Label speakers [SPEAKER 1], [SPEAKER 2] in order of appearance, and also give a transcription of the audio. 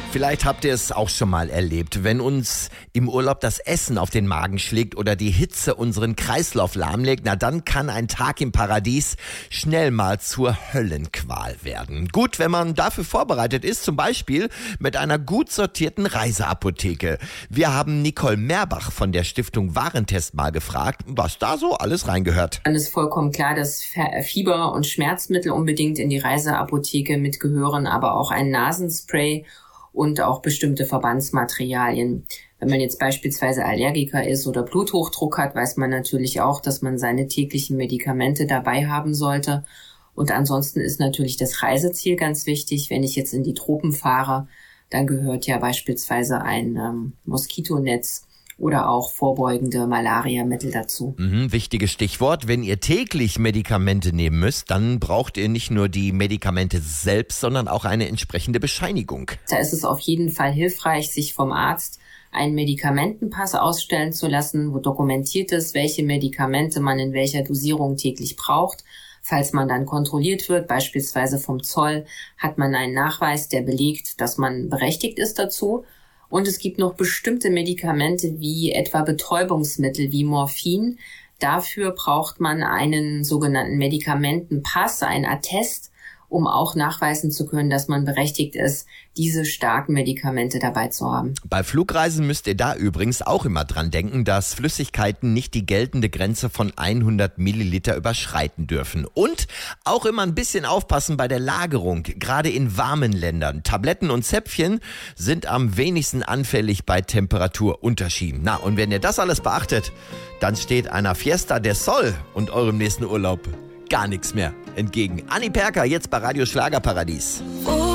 [SPEAKER 1] Vielleicht habt ihr es auch schon mal erlebt, wenn uns im Urlaub das Essen auf den Magen schlägt oder die Hitze unseren Kreislauf lahmlegt, na dann kann ein Tag im Paradies schnell mal zur Höllenqual werden. Gut, wenn man dafür vorbereitet ist, zum Beispiel mit einer gut sortierten Reiseapotheke. Wir haben Nicole Merbach von der Stiftung Warentest mal gefragt, was da so alles reingehört.
[SPEAKER 2] Dann ist vollkommen klar, dass Fieber- und Schmerzmittel unbedingt in die Reiseapotheke mitgehören, aber auch ein Nasenspray und auch bestimmte Verbandsmaterialien. Wenn man jetzt beispielsweise Allergiker ist oder Bluthochdruck hat, weiß man natürlich auch, dass man seine täglichen Medikamente dabei haben sollte. Und ansonsten ist natürlich das Reiseziel ganz wichtig. Wenn ich jetzt in die Tropen fahre, dann gehört ja beispielsweise ein Moskitonetz oder auch vorbeugende Malariamittel dazu.
[SPEAKER 1] Wichtiges Stichwort. Wenn ihr täglich Medikamente nehmen müsst, dann braucht ihr nicht nur die Medikamente selbst, sondern auch eine entsprechende Bescheinigung.
[SPEAKER 2] Da ist es auf jeden Fall hilfreich, sich vom Arzt einen Medikamentenpass ausstellen zu lassen, wo dokumentiert ist, welche Medikamente man in welcher Dosierung täglich braucht. Falls man dann kontrolliert wird, beispielsweise vom Zoll, hat man einen Nachweis, der belegt, dass man berechtigt ist dazu. Und es gibt noch bestimmte Medikamente wie etwa Betäubungsmittel wie Morphin. Dafür braucht man einen sogenannten Medikamentenpass, ein Attest, um auch nachweisen zu können, dass man berechtigt ist, diese starken Medikamente dabei zu haben.
[SPEAKER 1] Bei Flugreisen müsst ihr da übrigens auch immer dran denken, dass Flüssigkeiten nicht die geltende Grenze von 100 Milliliter überschreiten dürfen. Und auch immer ein bisschen aufpassen bei der Lagerung, gerade in warmen Ländern. Tabletten und Zäpfchen sind am wenigsten anfällig bei Temperaturunterschieden. Na, und wenn ihr das alles beachtet, dann steht einer Fiesta del Sol und eurem nächsten Urlaub gar nichts mehr entgegen. Anni Perker, jetzt bei Radio Schlagerparadies.